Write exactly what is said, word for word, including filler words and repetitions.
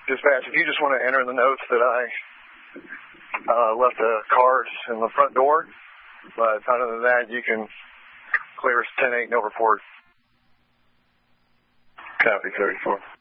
Dispatch, if you just want to enter in the notes that I uh, left a card in the front door, but other than that, you can clear ten eight, no report. Copy, thirty-four.